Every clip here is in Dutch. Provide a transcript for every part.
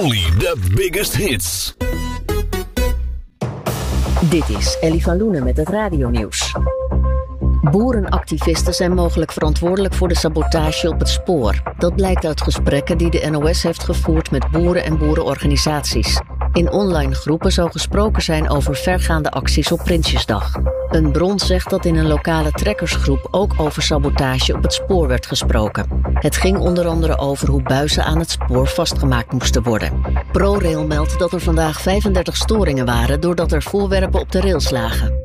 Only the biggest hits. Dit is Ellie van Loenen met het radionieuws. Boerenactivisten zijn mogelijk verantwoordelijk voor de sabotage op het spoor. Dat blijkt uit gesprekken die de NOS heeft gevoerd met boeren en boerenorganisaties. In online groepen zou gesproken zijn over vergaande acties op Prinsjesdag. Een bron zegt dat in een lokale trekkersgroep ook over sabotage op het spoor werd gesproken. Het ging onder andere over hoe buizen aan het spoor vastgemaakt moesten worden. ProRail meldt dat er vandaag 35 storingen waren doordat er voorwerpen op de rails lagen.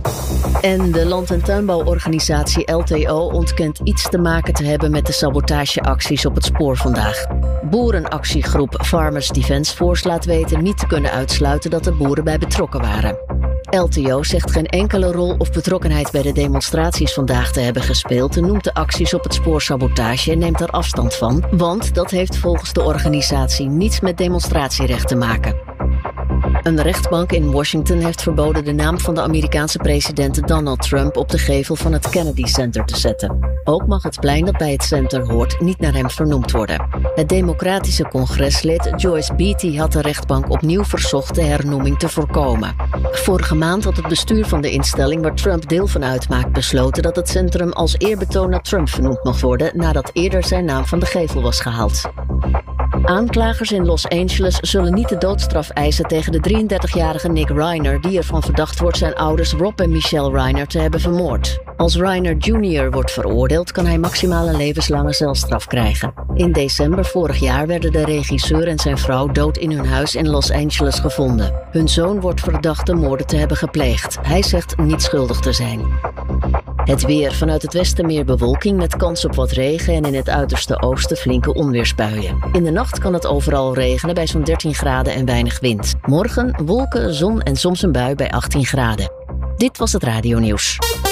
En de land- en tuinbouworganisatie LTO ontkent iets te maken te hebben met de sabotageacties op het spoor vandaag. Boerenactiegroep Farmers Defence Force laat weten niet te kunnen uitsluiten dat er boeren bij betrokken waren. LTO zegt geen enkele rol of betrokkenheid bij de demonstraties vandaag te hebben gespeeld en noemt de acties op het spoor sabotage en neemt er afstand van, want dat heeft volgens de organisatie niets met demonstratierecht te maken. Een rechtbank in Washington heeft verboden de naam van de Amerikaanse president Donald Trump op de gevel van het Kennedy Center te zetten. Ook mag het plein dat bij het center hoort niet naar hem vernoemd worden. Het democratische congreslid Joyce Beatty had de rechtbank opnieuw verzocht de hernoeming te voorkomen. Vorige maand had het bestuur van de instelling waar Trump deel van uitmaakt besloten dat het centrum als eerbetoon naar Trump vernoemd mag worden nadat eerder zijn naam van de gevel was gehaald. Aanklagers in Los Angeles zullen niet de doodstraf eisen tegen de 33-jarige Nick Reiner, die ervan verdacht wordt zijn ouders Rob en Michelle Reiner te hebben vermoord. Als Reiner Jr. wordt veroordeeld, kan hij maximaal een levenslange celstraf krijgen. In december vorig jaar werden de regisseur en zijn vrouw dood in hun huis in Los Angeles gevonden. Hun zoon wordt verdacht de moorden te hebben gepleegd. Hij zegt niet schuldig te zijn. Het weer. Vanuit het westen meer bewolking met kans op wat regen en in het uiterste oosten flinke onweersbuien. In de nacht kan het overal regenen bij zo'n 13 graden en weinig wind. Morgen wolken, zon en soms een bui bij 18 graden. Dit was het radionieuws.